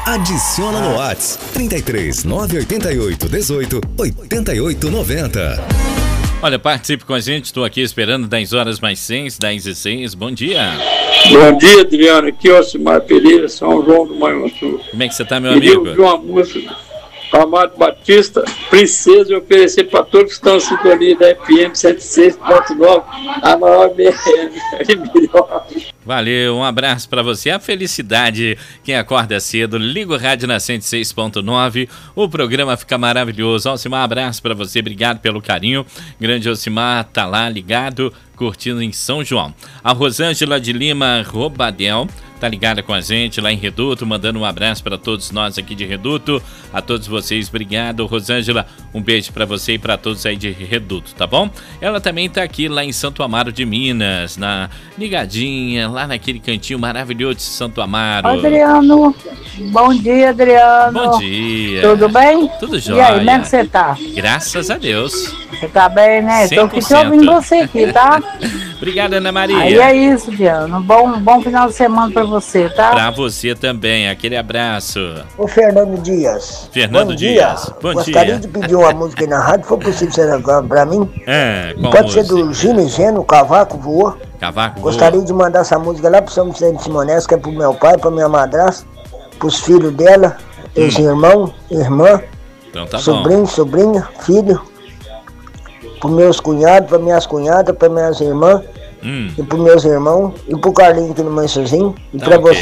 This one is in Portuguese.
Adiciona no WhatsApp 33 988 18 88 90. Olha, participe com a gente, estou aqui esperando 10 horas mais 6, 10 e 6, bom dia. Bom dia, Adriano, aqui é o Osimar Pereira, São João do Manhuaçu. Como é que você está, meu amigo? Queria ouvir uma música, Amado Batista, Princesa, e oferecer para todos que estão em sintonia da FM 106.9, a maior melhor. Valeu, um abraço para você. A felicidade, quem acorda cedo, liga o rádio na 106.9, o programa fica maravilhoso. Osimar, abraço para você, obrigado pelo carinho. Grande Osimar tá lá ligado, curtindo em São João. A Rosângela de Lima Robadel tá ligada com a gente lá em Reduto, mandando um abraço para todos nós aqui de Reduto. A todos vocês, obrigado, Rosângela. Um beijo para você e para todos aí de Reduto, tá bom? Ela também tá aqui lá em Santo Amaro de Minas, na ligadinha, lá naquele cantinho maravilhoso de Santo Amaro. Adriano, bom dia, Adriano. Bom dia. Tudo bem? Tudo jóia. E aí, como é que você tá? Graças a Deus. Você tá bem, né? 100%. Tô aqui te ouvindo você aqui, tá? Obrigado, Ana Maria. Aí é isso, Adriano. Bom final de semana pra você, tá? Pra você também, aquele abraço. Ô Fernando Dias. Fernando bom Dias. Dia. Bom Gostaria dia. de pedir uma música aí na rádio, se for possível ser agora pra mim. Qual Pode música? ser do Gino Geno, Cavaco Voa. Cavaco Gostaria de mandar essa música lá pro São Vicente Simonesco, que é pro meu pai, pra minha madrasta, pros filhos dela, os irmãos, irmã, Então tá sobrinho, bom. sobrinha, filho, pros meus cunhados, pra minhas cunhadas, pra minhas irmãs, e pros meus irmãos, e pro Carlinhos aqui no Mansozinho, e Tá pra ok. você.